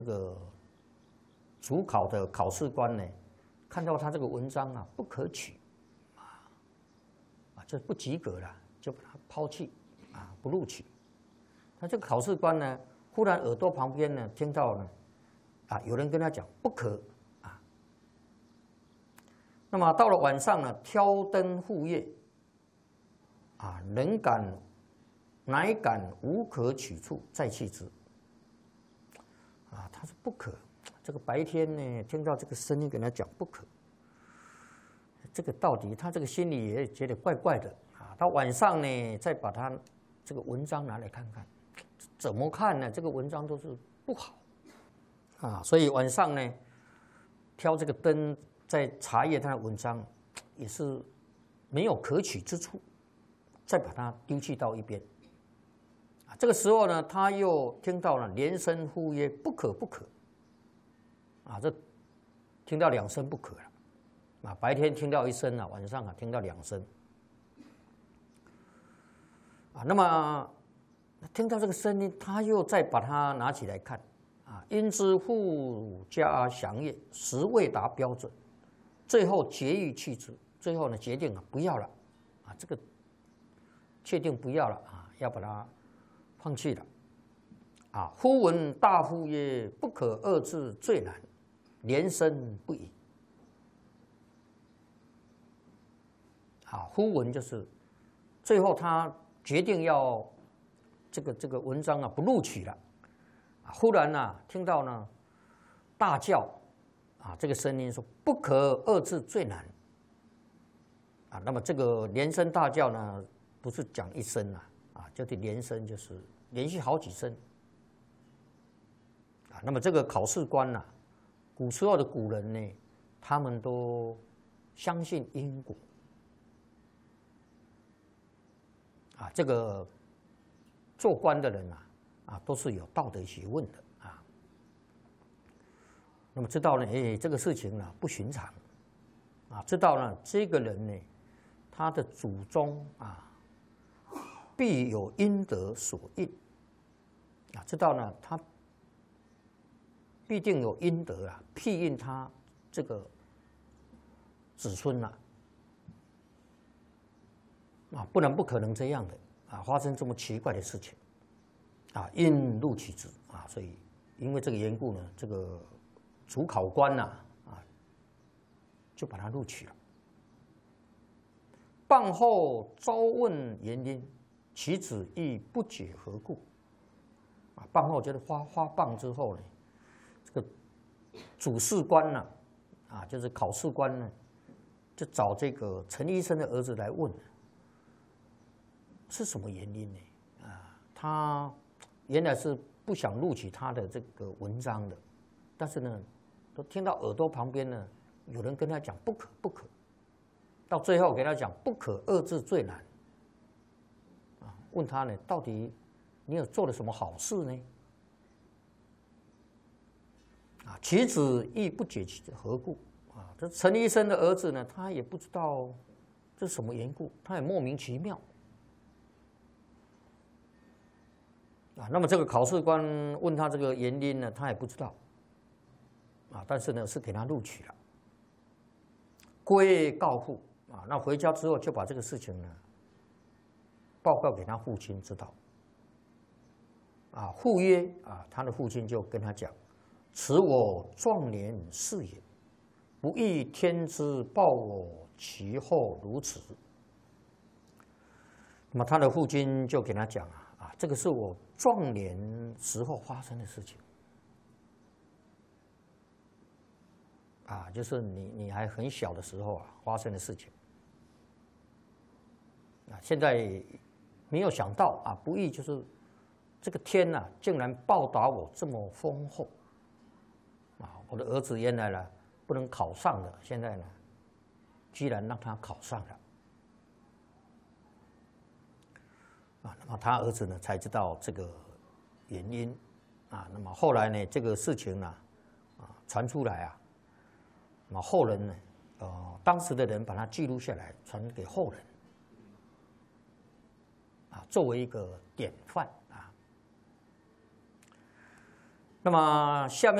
这个主考的考试官呢，看到他这个文章啊不可取，这不及格了，就把它抛弃，不录取。那这个考试官呢，忽然耳朵旁边呢听到呢，有人跟他讲不可，那么到了晚上呢，挑灯复夜，乃敢无可取处，再弃之。他说不可。这个白天呢，听到这个声音跟他讲不可，这个到底他这个心里也觉得怪怪的到晚上呢，再把他这个文章拿来看看，怎么看呢？这个文章都是不好所以晚上呢，挑这个灯在查阅他的文章，也是没有可取之处，再把它丢弃到一边。这个时候呢，他又听到了连声呼曰：“不可，不可！”这听到2声不可了。白天听到1声晚上听到2声。那么听到这个声音，他又再把它拿起来看。因之复加详阅，实未达标准，最后决意弃之。最后呢，决定不要了，这个确定不要了要把它放弃了。忽闻大夫曰：“不可2字最难，连声不已。”忽闻就是最后他决定要这个文章不录取了。忽然听到呢大叫这个声音说：“不可2字最难。”那么这个连声大叫呢，不是讲1声就是连声，就是连续好几声。那么这个考试官古时候的古人呢，他们都相信因果这个做官的人都是有道德学问的那么知道呢，这个事情不寻常知道呢，这个人呢，他的祖宗必有阴德所应知道呢，他必定有阴德庇应他这个子孙不可能这样的发生这么奇怪的事情应录取之所以因为这个缘故呢，这个主考官就把他录取了。谤后招问原因，其子亦不解何故。谤后就是发谤之后呢，这个主试官就是考试官呢，就找这个陈医生的儿子来问，是什么原因呢？他原来是不想录取他的这个文章的，但是呢，都听到耳朵旁边呢有人跟他讲不可不可，到最后给他讲不可2字最难问他呢，到底你有做了什么好事呢？其子亦不解其何故这陈医生的儿子呢，他也不知道这是什么缘故，他也莫名其妙那么这个考试官问他这个原因呢，他也不知道但是呢是给他录取了。归告父那回家之后就把这个事情呢报告给他父亲知道父曰他的父亲就跟他讲：“此我壮年事也，不亦天之报我其后如此。”那么他的父亲就给他讲这个是我壮年时候发生的事情就是你还很小的时候发生的事情现在没有想到不义就是这个天竟然报答我这么丰厚我的儿子原来呢不能考上的，现在呢居然让他考上了那么他儿子呢才知道这个原因那么后来呢这个事情呢传出来那么后人呢当时的人把它记录下来，传给后人作为一个典范那么下面。